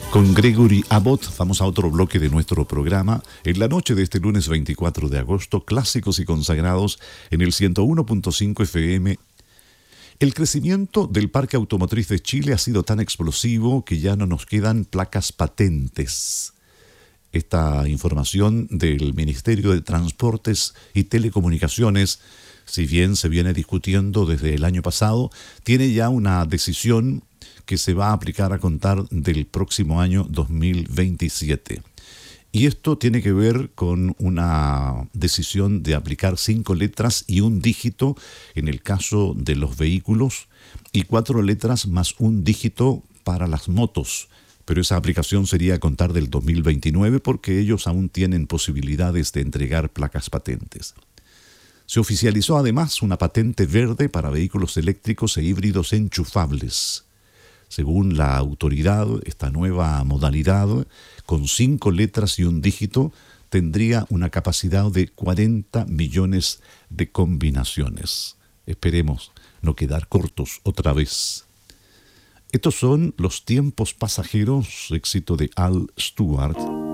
Con Gregory Abbott vamos a otro bloque de nuestro programa. En la noche de este lunes 24 de agosto, clásicos y consagrados en el 101.5 FM. El crecimiento del parque automotriz de Chile ha sido tan explosivo que ya no nos quedan placas patentes. Esta información del Ministerio de Transportes y Telecomunicaciones, si bien se viene discutiendo desde el año pasado, tiene ya una decisión que se va a aplicar a contar del próximo año 2027. Y esto tiene que ver con una decisión de aplicar 5 letras y un dígito en el caso de los vehículos y 4 letras más un dígito para las motos. Pero esa aplicación sería a contar del 2029 porque ellos aún tienen posibilidades de entregar placas patentes. Se oficializó además una patente verde para vehículos eléctricos e híbridos enchufables. Según la autoridad, esta nueva modalidad, con 5 letras y un dígito, tendría una capacidad de 40 millones de combinaciones. Esperemos no quedar cortos otra vez. Estos son los tiempos pasajeros, éxito de Al Stewart.